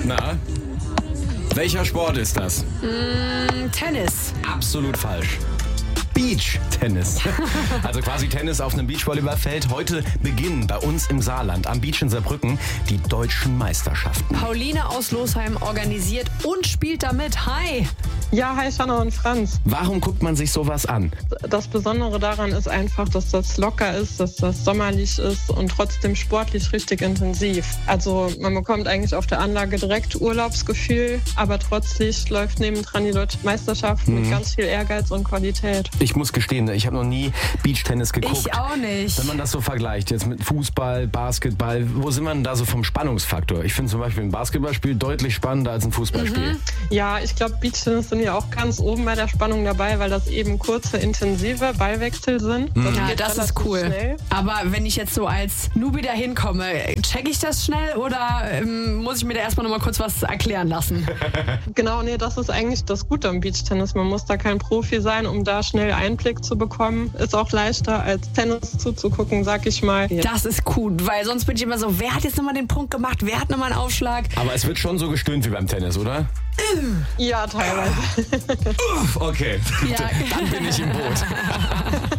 Na? Welcher Sport ist das? Tennis. Absolut falsch. Beach-Tennis. Also quasi Tennis auf einem Beachvolleyballfeld. Heute beginnen bei uns im Saarland am Beach in Saarbrücken die deutschen Meisterschaften. Pauline aus Losheim organisiert und spielt damit. Hi! Ja, hi Shanna und Franz. Warum guckt man sich sowas an? Das Besondere daran ist einfach, dass das locker ist, dass das sommerlich ist und trotzdem sportlich richtig intensiv. Also man bekommt eigentlich auf der Anlage direkt Urlaubsgefühl, aber trotzdem läuft nebendran die deutsche Meisterschaft mit ganz viel Ehrgeiz und Qualität. Ich muss gestehen, ich habe noch nie Beachtennis geguckt. Ich auch nicht. Wenn man das so vergleicht, jetzt mit Fußball, Basketball, wo sind wir denn da so vom Spannungsfaktor? Ich finde zum Beispiel ein Basketballspiel deutlich spannender als ein Fußballspiel. Ja, ich glaube, Beachtennis sind ja auch ganz oben bei der Spannung dabei, weil das eben kurze, intensive Ballwechsel sind. Ja, geht das ist relativ cool. schnell. Aber wenn ich jetzt so als Newbie da hinkomme, check ich das schnell oder muss ich mir da erstmal noch mal kurz was erklären lassen? Genau, nee, das ist eigentlich das Gute am Beachtennis. Man muss da kein Profi sein, um da schnell Einblick zu bekommen. Ist auch leichter als Tennis zuzugucken, sag ich mal. Das ist cool, weil sonst bin ich immer so, wer hat jetzt nochmal den Punkt gemacht, wer hat nochmal einen Aufschlag? Aber es wird schon so gestöhnt wie beim Tennis, oder? Ja, teilweise. Okay, Ja. dann bin ich im Boot.